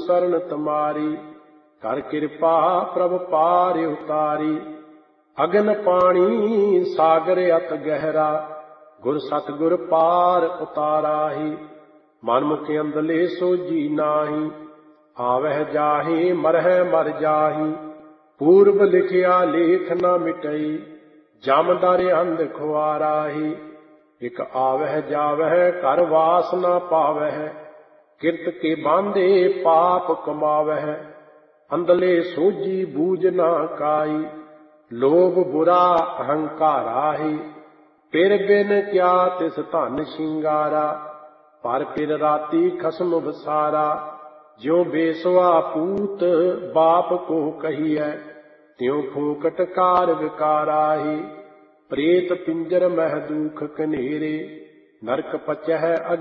शरण तुम्हारी। कर कृपा प्रभ पार उतारी। अगन पानी सागर अत गहरा, गुर सतगुर पार उताराही। मनमुख अंदले सोजी नाही, आवह जाहि मरह मर जाहि। पूर्व लिखिया लेख न मिटई, जम दर अंध खुआराही। इक आवह जावह कर वास न पावह, किरत के बांधे पाप कमावह। अंदले सोजी बूझ न काई, लोभ बुरा अहंकाराही। पिर बिन क्या तिस धन शिंगारा, पर पिर राती खसम बसारा। ज्यों बेसवा पूत बाप को कहिए, त्यों फूकट कार विकाराही। प्रेत पिंजर मह दुख कनेरे, नरक पचह